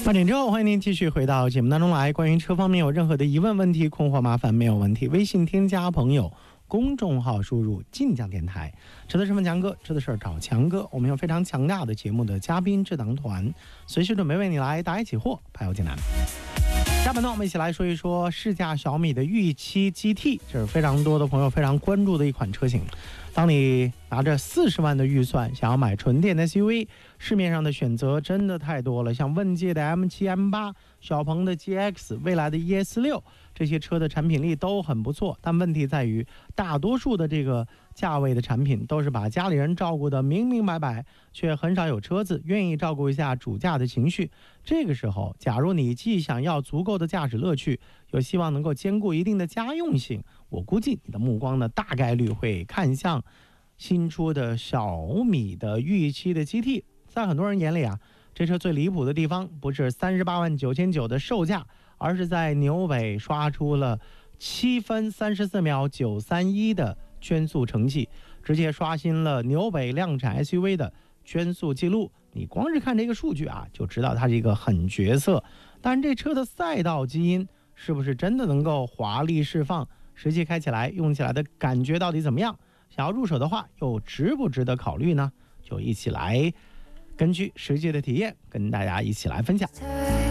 8点之后，欢迎您继续回到节目当中来。关于车方面有任何的疑问、问题、困惑、麻烦，没有问题，微信添加朋友，公众号输入晋江电台，车的身份强哥，车的事儿找强哥。我们有非常强大的节目的嘉宾智囊团，随时准备为你来答疑解惑，排忧解难。下半段我们一起来说一说试驾小米的御7 GT， 这是非常多的朋友非常关注的一款车型。当你拿着40万的预算想要买纯电的 SUV， 市面上的选择真的太多了，像问界的 M7、M8、小鹏的 GX、蔚来的 ES6， 这些车的产品力都很不错，但问题在于大多数的这个价位的产品都是把家里人照顾得明明白白，却很少有车子愿意照顾一下主驾的情绪。这个时候，假如你既想要足够的驾驶乐趣，又希望能够兼顾一定的家用性，我估计你的目光呢，大概率会看向新出的小米的御7的 GT。 在很多人眼里啊，这车最离谱的地方不是38.999万的售价，而是在纽北刷出了7分34秒931的圈速成绩，直接刷新了纽北量产 SUV 的圈速记录。你光是看这个数据啊，就知道它是一个狠角色。但这车的赛道基因是不是真的能够华丽释放？实际开起来用起来的感觉到底怎么样？想要入手的话，又值不值得考虑呢？就一起来根据实际的体验跟大家一起来分享。